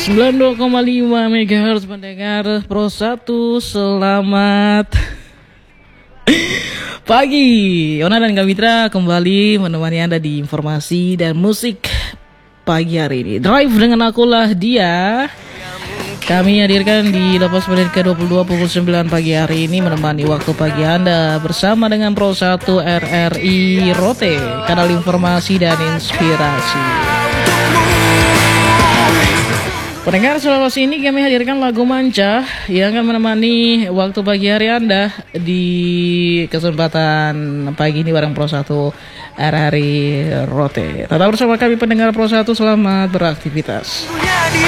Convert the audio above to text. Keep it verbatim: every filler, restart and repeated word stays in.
sembilan puluh dua koma lima megahertz pendengar Pro satu. Selamat pagi. Ona dan Kamitra kembali menemani Anda di informasi dan musik pagi hari ini. Drive dengan akulah dia. Kami hadirkan di lepas menit ke dua puluh dua pukul sembilan pagi hari ini menemani waktu pagi Anda bersama dengan Pro satu R R I Rote, kanal informasi dan inspirasi. Pendengar, selalu ini kami hadirkan lagu Manca yang akan menemani waktu pagi hari Anda di kesempatan pagi ini bareng Pro satu R R I Rote. Tetap bersama kami pendengar Pro satu, selamat beraktivitas.